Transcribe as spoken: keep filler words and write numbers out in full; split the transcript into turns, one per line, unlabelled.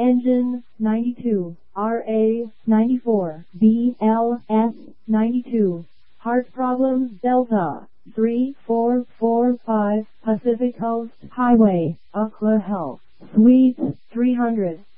Engine, ninety-two. R A, ninety-four. B L S, ninety-two. Heart problems Delta, three four four five. Pacific Coast Highway, Oakland Health, Suite, three hundred.